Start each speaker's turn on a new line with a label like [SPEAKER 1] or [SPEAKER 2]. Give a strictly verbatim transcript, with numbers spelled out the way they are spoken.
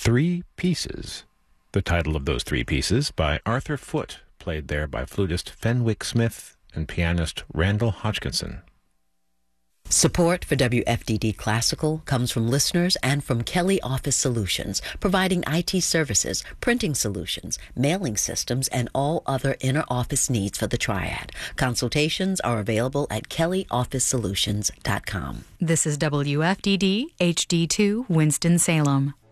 [SPEAKER 1] Three Pieces, the title of those three pieces, by Arthur Foote, played there by flutist Fenwick Smith and pianist Randall Hodgkinson.
[SPEAKER 2] Support for W F D D Classical comes from listeners and from Kelly Office Solutions, providing I T services, printing solutions, mailing systems, and all other inner office needs for the Triad. Consultations are available at kelly office solutions dot com.
[SPEAKER 3] This is W F D D H D two Winston-Salem.